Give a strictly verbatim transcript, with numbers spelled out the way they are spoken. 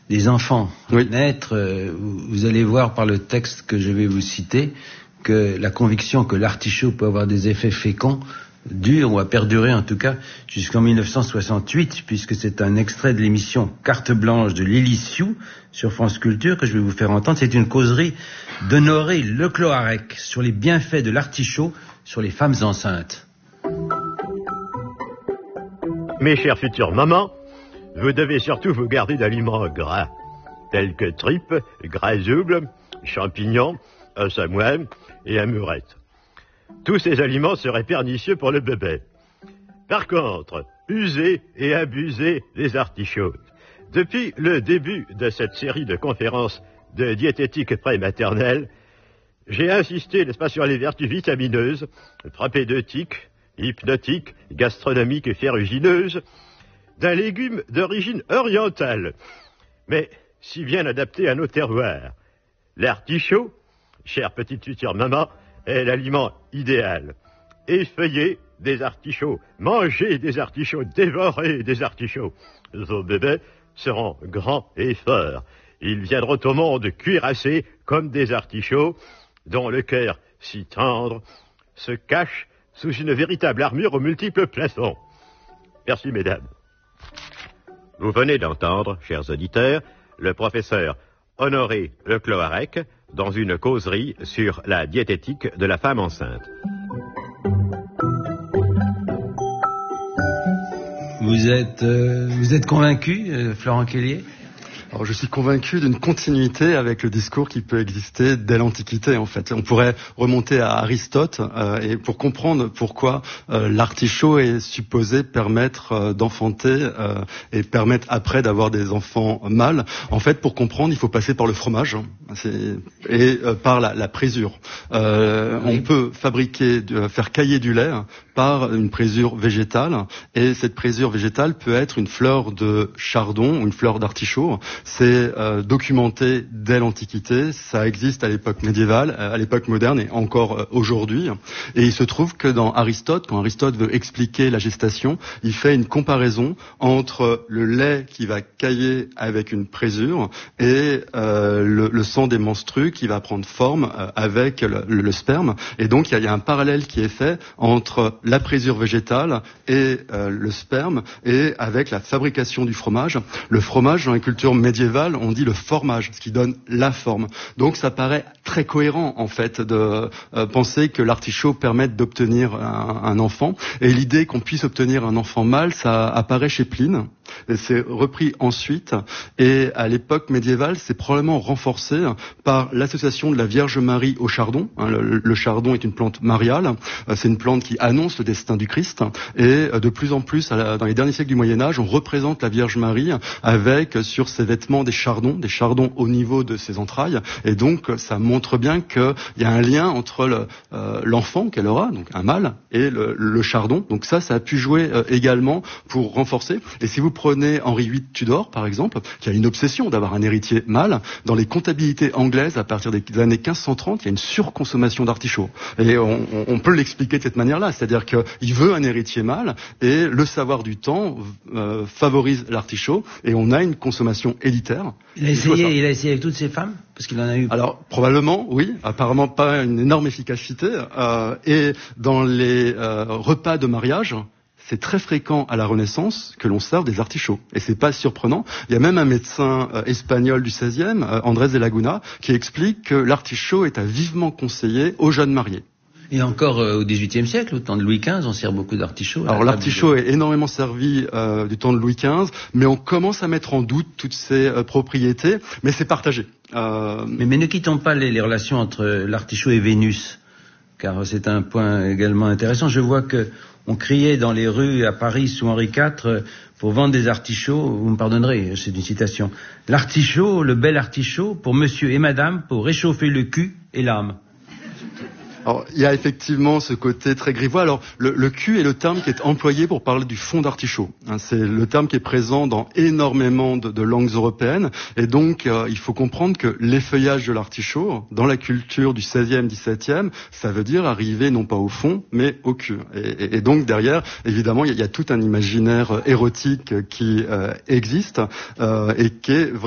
des enfants oui. naître, euh, vous, vous allez voir par le texte que je vais vous citer que la conviction que l'artichaut peut avoir des effets féconds dure, ou a perduré en tout cas, jusqu'en mille neuf cent soixante-huit, puisque c'est un extrait de l'émission Carte Blanche de Lily Sioux sur France Culture que je vais vous faire entendre. C'est une causerie d'Honoré Le Cloarec sur les bienfaits de l'artichaut sur les femmes enceintes. Mes chères futures mamans, vous devez surtout vous garder d'aliments gras, tels que tripes, grasoubles, champignons, assommoir et amourette. Tous ces aliments seraient pernicieux pour le bébé. Par contre, usez et abusez des artichauts. Depuis le début de cette série de conférences de diététique prématernelle, j'ai insisté, n'est-ce pas, sur les vertus vitamineuses, propédeutiques, hypnotiques, gastronomiques et ferrugineuses d'un légume d'origine orientale, mais si bien adapté à nos terroirs. L'artichaut, chère petite future maman, est l'aliment idéal. Effeuillez des artichauts, mangez des artichauts, dévorez des artichauts. Vos bébés seront grands et forts. Ils viendront au monde cuirassés comme des artichauts, dont le cœur si tendre se cache sous une véritable armure aux multiples plafonds. Merci, mesdames. Vous venez d'entendre, chers auditeurs, le professeur Honoré Le Cloarec dans une causerie sur la diététique de la femme enceinte. Vous êtes, euh, vous êtes convaincu, euh, Florent Kellier ? Alors, je suis convaincu d'une continuité avec le discours qui peut exister dès l'Antiquité, en fait. On pourrait remonter à Aristote euh, et pour comprendre pourquoi euh, l'artichaut est supposé permettre euh, d'enfanter euh, et permettre après d'avoir des enfants mâles. En fait, pour comprendre, il faut passer par le fromage hein, c'est, et euh, par la, la présure. Euh, oui. On peut fabriquer, euh, faire cailler du lait par une présure végétale et cette présure végétale peut être une fleur de chardon ou une fleur d'artichaut. C'est euh, documenté dès l'Antiquité, ça existe à l'époque médiévale, à l'époque moderne et encore euh, aujourd'hui. Et il se trouve que dans Aristote, quand Aristote veut expliquer la gestation, il fait une comparaison entre le lait qui va cailler avec une présure et euh, le, le sang des menstrues qui va prendre forme euh, avec le, le, le sperme. Et donc il y, a, il y a un parallèle qui est fait entre la présure végétale et euh, le sperme et avec la fabrication du fromage. Le fromage dans les cultures médiévale, on dit le formage, ce qui donne la forme. Donc ça paraît très cohérent en fait de euh, penser que l'artichaut permette d'obtenir un, un enfant. Et l'idée qu'on puisse obtenir un enfant mâle, ça apparaît chez Pline. Et c'est repris ensuite. Et à l'époque médiévale, c'est probablement renforcé par l'association de la Vierge Marie au chardon. Hein, le, le chardon est une plante mariale. C'est une plante qui annonce le destin du Christ. Et de plus en plus, à la, dans les derniers siècles du Moyen-Âge, on représente la Vierge Marie avec sur ses vêtements des chardons, des chardons au niveau de ses entrailles. Et donc, ça montre bien qu'il y a un lien entre le, euh, l'enfant qu'elle aura, donc un mâle, et le, le chardon. Donc ça, ça a pu jouer euh, également pour renforcer. Et si vous prenez Henri huit Tudor, par exemple, qui a une obsession d'avoir un héritier mâle, dans les comptabilités anglaises, à partir des années quinze cent trente, il y a une surconsommation d'artichauts. Et on, on peut l'expliquer de cette manière-là, c'est-à-dire qu'il veut un héritier mâle, et le savoir du temps euh, favorise l'artichaut, et on a une consommation élitaire. Il a essayé, il a essayé avec toutes ces femmes, parce qu'il en a eu. Alors probablement, oui. Apparemment pas une énorme efficacité. Euh, et dans les euh, repas de mariage, c'est très fréquent à la Renaissance que l'on serve des artichauts. Et c'est pas surprenant. Il y a même un médecin euh, espagnol du seizième, euh, Andrés de Laguna, qui explique que l'artichaut est à vivement conseiller aux jeunes mariés. Et encore euh, au dix-huitième siècle, au temps de Louis quinze, on sert beaucoup d'artichauts. Alors l'artichaut est énormément servi euh, du temps de Louis quinze, mais on commence à mettre en doute toutes ses euh, propriétés, mais c'est partagé. Euh... Mais, mais ne quittons pas les, les relations entre l'artichaut et Vénus, car c'est un point également intéressant. Je vois que on criait dans les rues à Paris sous Henri quatre pour vendre des artichauts, vous me pardonnerez, c'est une citation. L'artichaut, le bel artichaut, pour monsieur et madame, pour réchauffer le cul et l'âme. Alors, il y a effectivement ce côté très grivois. Alors, le, le cul est le terme qui est employé pour parler du fond d'artichaut. Hein, c'est le terme qui est présent dans énormément de, de langues européennes. Et donc, euh, il faut comprendre que l'effeuillage de l'artichaut, dans la culture du seizième, dix-septième, ça veut dire arriver non pas au fond, mais au cul. Et, et, et donc, derrière, évidemment, il y, a, il y a tout un imaginaire érotique qui euh, existe euh, et qui est vraiment